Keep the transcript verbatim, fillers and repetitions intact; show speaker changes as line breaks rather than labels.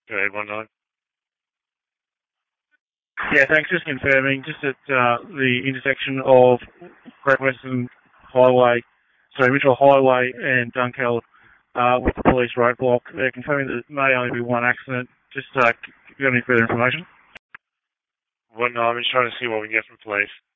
Go ahead, one nine.
Yeah, thanks. Just confirming, just at uh, the intersection of Great Western Highway, sorry, Mitchell Highway and Dunkeld, uh, with the police roadblock. They're confirming that it may only be one accident. Just uh, got any further information?
One nine, I'm just trying to see what we can get from police.